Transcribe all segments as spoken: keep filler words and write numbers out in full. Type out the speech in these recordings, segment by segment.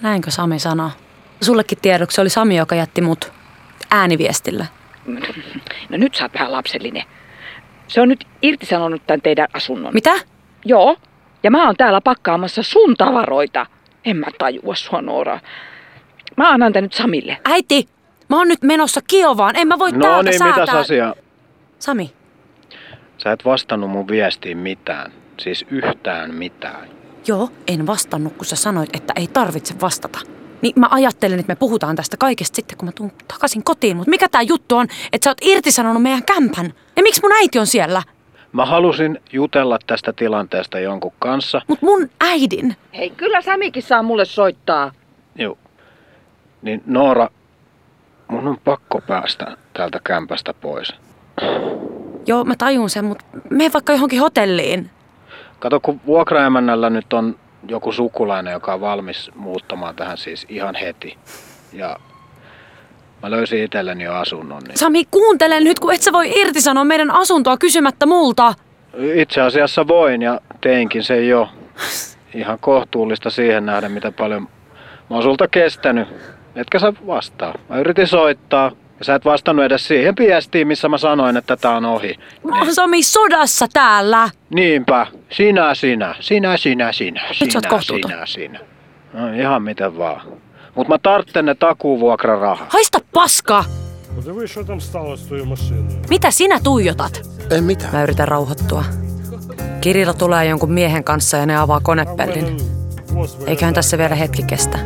Näinkö Sami sanoo? Sullekin tiedoksi oli Sami, joka jätti mut ääniviestillä. No nyt sä oot vähän lapsellinen. Se on nyt irtisanonut tämän teidän asunnon. Mitä? Joo. Ja mä oon täällä pakkaamassa sun tavaroita. En mä tajua sua, Noora. Mä annan tän nyt Samille. Äiti, mä oon nyt menossa Kiovaan. En mä voi No täältä niin, säätää. mitäs asia? Sami. Sä et vastannut mun viestiin mitään. Siis yhtään mitään. Joo, en vastannut, kun sä sanoit, että ei tarvitse vastata. Niin mä ajattelin, että me puhutaan tästä kaikesta sitten, kun mä tuun takaisin kotiin. Mutta mikä tää juttu on, että sä oot irtisanonut meidän kämpän? Ja miksi mun äiti on siellä? Mä halusin jutella tästä tilanteesta jonkun kanssa. Mut mun äidin. Hei, kyllä Samikin saa mulle soittaa. Joo. Niin Noora, mun on pakko päästä täältä kämpästä pois. Joo, mä tajun sen, mutta mene vaikka johonkin hotelliin. Kato, kun vuokraemännällä nyt on joku sukulainen, joka on valmis muuttamaan tähän siis ihan heti. Ja mä löysin itselleni jo asunnon. Niin... Sami, kuuntele nyt, kun et sä voi irtisanoa meidän asuntoa kysymättä multa. Itse asiassa voin ja teinkin sen jo. Ihan kohtuullista siihen nähden, mitä paljon mä oon sulta kestänyt. Etkä sä vastaa. Mä yritin soittaa ja sä et vastannut edes siihen viestiin, missä mä sanoin, että tää on ohi. Mä oon Sami sodassa täällä. Niinpä. Sinä, sinä. Sinä, sinä, sinä. Nyt sä oot Sinä, kohtuuton. sinä, sinä. No, ihan miten vaan. Mut mä tartten ne takuuvuokrarahat. Haista paska! Подиви, що там сталося з твоєю машиною. Mitä sinä tuijotat? En mitään. Mä yritän rauhoittua. Kirilla tulee jonkun miehen kanssa ja ne avaa konepellin. Eiköhän tässä vielä hetki kestä.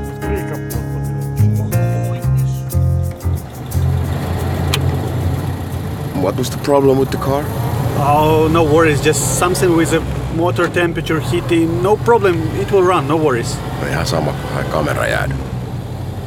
What was the problem with the car? Oh, no worries. Just something with the motor temperature heating. No problem. It will run. No worries. No ihan sama, kunhan kamera jäädy.